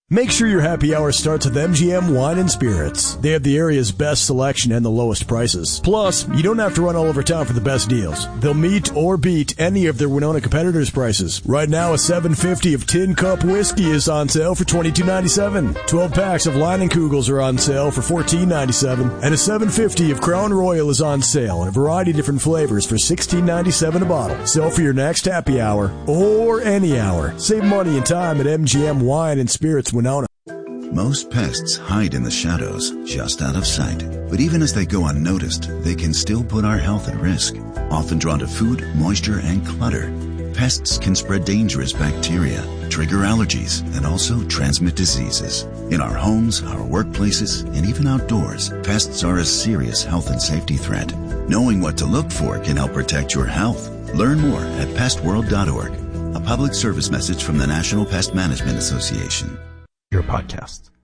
Make sure your happy hour starts with MGM Wine and Spirits. They have the area's best selection and the lowest prices. Plus, you don't have to run all over town for the best deals. They'll meet or beat any of their Winona competitors' prices. Right now, a $7.50 of Tin Cup whiskey is on sale for $22.97. 12 packs of Leinenkugels are on sale for $14.97. And a $7.50 of Crown Royal is on sale in a variety of different flavors for $16.97 a bottle. So for your next happy hour, or any hour, save money and time at MGM Wine and Spirits Winona. Most pests hide in the shadows, just out of sight. But even as they go unnoticed, they can still put our health at risk. Often drawn to food, moisture, and clutter, pests can spread dangerous bacteria, trigger allergies, and also transmit diseases. In our homes, our workplaces, and even outdoors, pests are a serious health and safety threat. Knowing what to look for can help protect your health. Learn more at pestworld.org. A public service message from the National Pest Management Association. Your podcast.